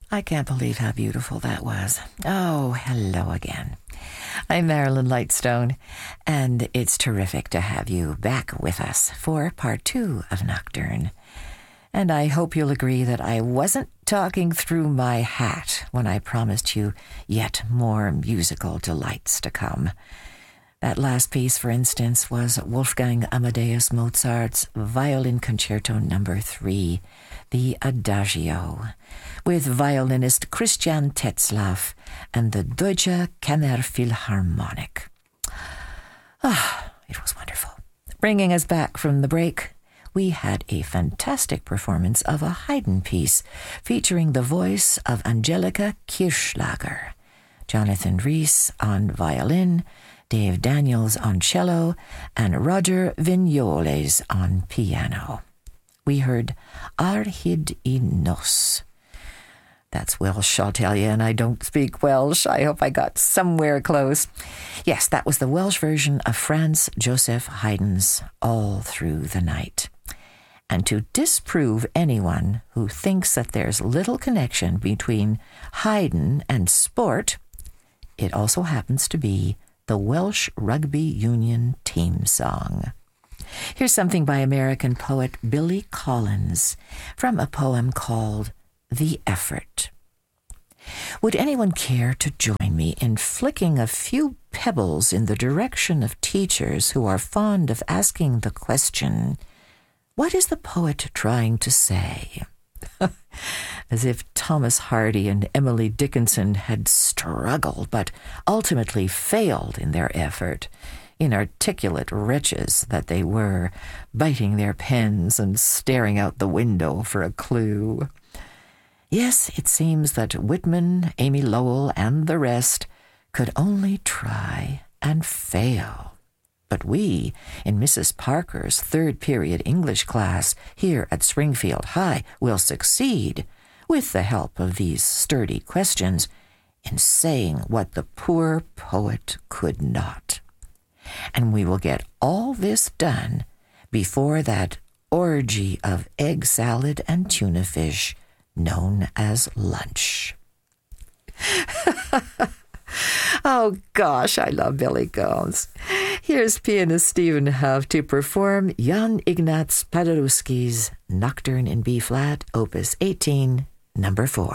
I can't believe how beautiful that was. Oh, hello again. I'm Marilyn Lightstone, and it's terrific to have you back with us for part 2 of Nocturne. And I hope you'll agree that I wasn't talking through my hat when I promised you yet more musical delights to come. That last piece, for instance, was Wolfgang Amadeus Mozart's Violin Concerto No. 3, the Adagio, with violinist Christian Tetzlaff and the Deutsche Kammerphilharmonic. It was wonderful. Bringing us back from the break, we had a fantastic performance of a Haydn piece featuring the voice of Angelika Kirchschlager, Jonathan Rhys on violin, Dave Daniels on cello, and Roger Vignoles on piano. We heard Arhyd y Nos. That's Welsh, I'll tell you, and I don't speak Welsh. I hope I got somewhere close. Yes, that was the Welsh version of Franz Joseph Haydn's All Through the Night. And to disprove anyone who thinks that there's little connection between Haydn and sport, it also happens to be the Welsh Rugby Union team song. Here's something by American poet Billy Collins from a poem called The Effort. Would anyone care to join me in flicking a few pebbles in the direction of teachers who are fond of asking the question, what is the poet trying to say? As if Thomas Hardy and Emily Dickinson had struggled, but ultimately failed in their effort. Inarticulate wretches that they were, biting their pens and staring out the window for a clue. Yes, it seems that Whitman, Amy Lowell, and the rest could only try and fail. But we, in Mrs. Parker's third period English class here at Springfield High, will succeed, with the help of these sturdy questions, in saying what the poor poet could not. And we will get all this done before that orgy of egg salad and tuna fish known as lunch. Oh gosh, I love Billy Gomes. Here's pianist Stephen Huff to perform Jan Ignaz Paderewski's Nocturne in B-flat, Opus 18, number 4.